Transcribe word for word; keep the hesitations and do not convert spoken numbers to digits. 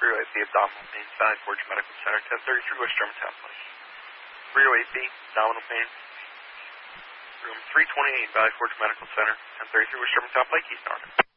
three oh eight B, abdominal pain, Valley Forge Medical Center, ten thirty-three West Germantown Place. three oh eight B, abdominal pain, room three twenty-eight, Valley Forge Medical Center, ten thirty-three West Germantown Place, East Oregon.